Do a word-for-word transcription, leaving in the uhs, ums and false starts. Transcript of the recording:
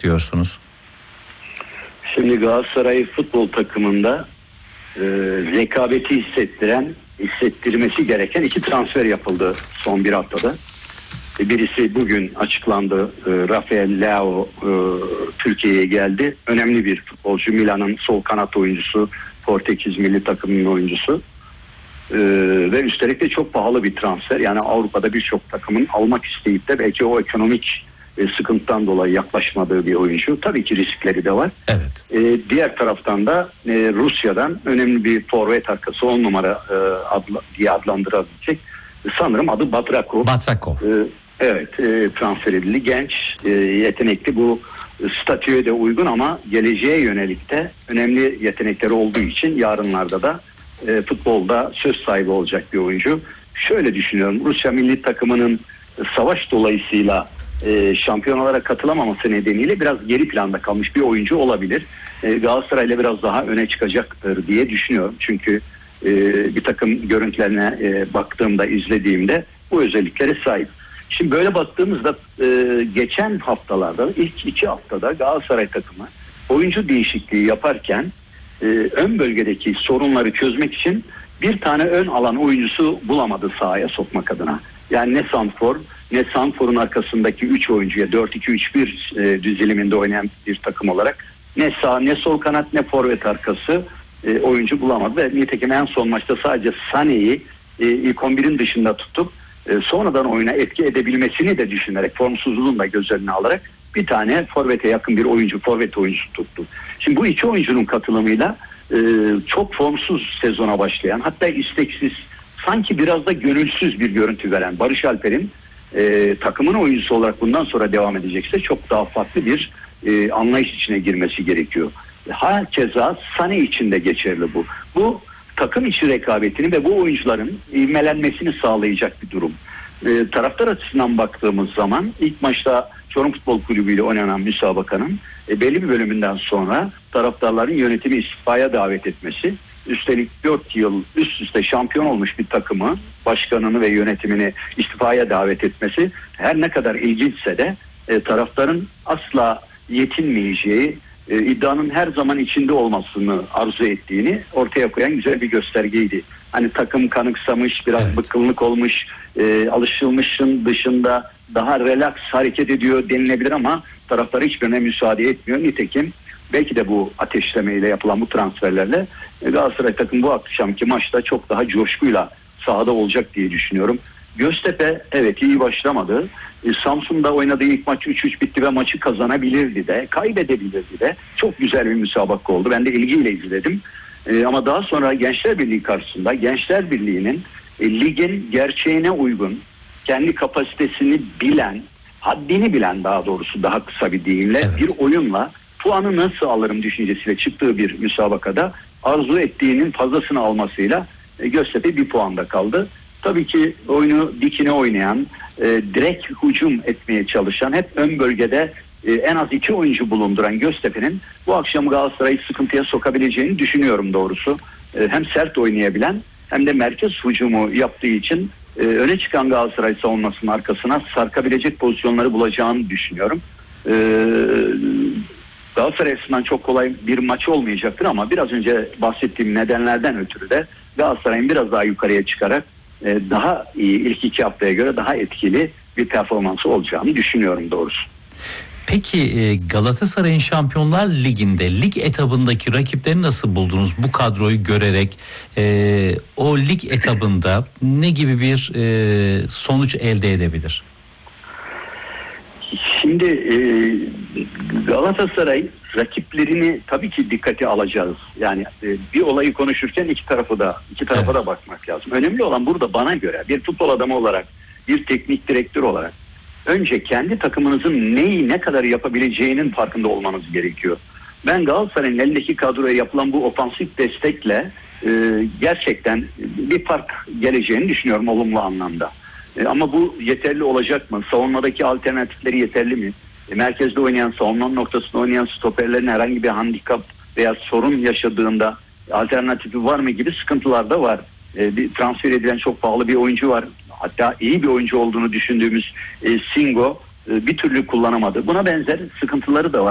bekliyorsunuz? Şimdi Galatasaray futbol takımında e, rekabeti hissettiren, hissettirmesi gereken iki transfer yapıldı son bir haftada. E, birisi bugün açıklandı. E, Rafael Leao e, Türkiye'ye geldi. Önemli bir futbolcu. Milan'ın sol kanat oyuncusu, Portekiz milli takımının oyuncusu. E, ve üstelik de çok pahalı bir transfer. Yani Avrupa'da birçok takımın almak isteyip de belki o ekonomik e, sıkıntıdan dolayı yaklaşmadığı bir oyuncu. Tabii ki riskleri de var. Evet. E, diğer taraftan da e, Rusya'dan önemli bir forvet arkası on numara e, adla, diye adlandırabilecek. Sanırım adı Batrakov. Batrakov. E, evet e, transfer edildi. Genç, e, yetenekli, bu statüye de uygun ama geleceğe yönelik de önemli yetenekleri olduğu için yarınlarda da e, futbolda söz sahibi olacak bir oyuncu. Şöyle düşünüyorum, Rusya milli takımının savaş dolayısıyla e, şampiyonalara katılamaması nedeniyle biraz geri planda kalmış bir oyuncu olabilir. E, Galatasaray'la biraz daha öne çıkacaktır diye düşünüyorum. Çünkü e, bir takım görüntülerine e, baktığımda, izlediğimde bu özelliklere sahip. Şimdi böyle baktığımızda e, geçen haftalarda, ilk iki haftada Galatasaray takımı oyuncu değişikliği yaparken e, ön bölgedeki sorunları çözmek için bir tane ön alan oyuncusu bulamadı sahaya sokmak adına. Yani ne sanfor ne sanforun arkasındaki üç oyuncuya dört iki üç bir e, diziliminde oynayan bir takım olarak ne sağ ne sol kanat ne forvet arkası e, oyuncu bulamadı. Ve nitekim en son maçta sadece Sané'yi e, ilk on birin dışında tutup e, sonradan oyuna etki edebilmesini de düşünerek, formsuzluğunu da göz önüne alarak bir tane forvete yakın bir oyuncu, forvet oyuncusu tuttu. Şimdi bu iki oyuncunun katılımıyla e, çok formsuz sezona başlayan, hatta isteksiz, sanki biraz da gönülsüz bir görüntü veren Barış Alper'in e, takımın oyuncusu olarak bundan sonra devam edecekse çok daha farklı bir e, anlayış içine girmesi gerekiyor. Hakeza Sané için de geçerli bu. Bu takım içi rekabetini ve bu oyuncuların ivmelenmesini sağlayacak bir durum. E, taraftar açısından baktığımız zaman ilk maçta Çorum Futbol Kulübü ile oynanan müsabakanın e, belli bir bölümünden sonra taraftarların yönetimi istifaya davet etmesi, üstelik dört yıl üst üste şampiyon olmuş bir takımı, başkanını ve yönetimini istifaya davet etmesi her ne kadar ilginçse de e, taraftarın asla yetinmeyeceği, e, iddianın her zaman içinde olmasını arzu ettiğini ortaya koyan güzel bir göstergeydi. Hani takım kanıksamış, biraz evet. bıkkınlık olmuş, e, alışılmışın dışında daha relax hareket ediyor denilebilir ama taraftar hiçbirine müsaade etmiyor. Nitekim belki de bu ateşlemeyle yapılan bu transferlerle Galatasaray takım bu akşamki maçta çok daha coşkuyla sahada olacak diye düşünüyorum. Göztepe evet iyi başlamadı. Samsun'da oynadığı ilk maç üç üç bitti ve maçı kazanabilirdi de, kaybedebilirdi de. Çok güzel bir müsabaka oldu. Ben de ilgiyle izledim. Ee, ama daha sonra Gençler Birliği karşısında Gençler Birliği'nin e, ligin gerçeğine uygun, kendi kapasitesini bilen, haddini bilen, daha doğrusu daha kısa bir deyimle evet. bir oyunla puanı nasıl alırım düşüncesiyle çıktığı bir müsabakada arzu ettiğinin fazlasını almasıyla e, Göztepe bir puanda kaldı. Tabii ki oyunu dikine oynayan, e, direkt hücum etmeye çalışan, hep ön bölgede e, en az iki oyuncu bulunduran Göztepe'nin bu akşam Galatasaray'ı sıkıntıya sokabileceğini düşünüyorum doğrusu. E, hem sert oynayabilen hem de merkez hücumu yaptığı için e, öne çıkan Galatasaray savunmasının arkasına sarkabilecek pozisyonları bulacağını düşünüyorum. E, Galatasaray açısından çok kolay bir maç olmayacaktır ama biraz önce bahsettiğim nedenlerden ötürü de Galatasaray'ın biraz daha yukarıya çıkarak e, daha iyi, ilk iki haftaya göre daha etkili bir performansı olacağını düşünüyorum doğrusu. Peki Galatasaray'ın Şampiyonlar Ligi'nde lig etabındaki rakiplerini nasıl buldunuz? Bu kadroyu görerek e, o lig etabında ne gibi bir e, sonuç elde edebilir? Şimdi e, Galatasaray rakiplerini tabii ki dikkate alacağız. Yani e, bir olayı konuşurken iki tarafı da iki tarafa evet. da bakmak lazım. Önemli olan burada bana göre bir futbol adamı olarak, bir teknik direktör olarak önce kendi takımınızın neyi ne kadar yapabileceğinin farkında olmanız gerekiyor. Ben Galatasaray'ın elindeki kadroya yapılan bu ofansif destekle e, gerçekten bir fark geleceğini düşünüyorum olumlu anlamda. E, ama bu yeterli olacak mı? Savunmadaki alternatifleri yeterli mi? E, merkezde oynayan, savunma noktasında oynayan stoperlerin herhangi bir handikap veya sorun yaşadığında alternatifi var mı gibi sıkıntılar da var. E, bir transfer edilen çok pahalı bir oyuncu var. Hatta iyi bir oyuncu olduğunu düşündüğümüz e, Singo e, bir türlü kullanamadı. Buna benzer sıkıntıları da var.